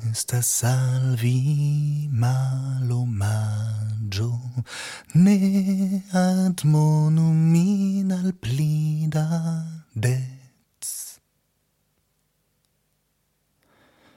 sta salvi malomaggio, ne admonum in al plida,